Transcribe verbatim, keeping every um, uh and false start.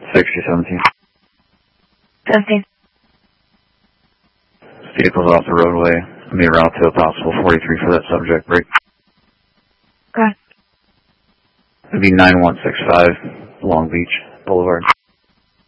sixty, seventeen. seventeen. Vehicle's off the roadway. May route to a possible forty-three for that subject. Break. Okay. It'd be nine one six five Long Beach Boulevard.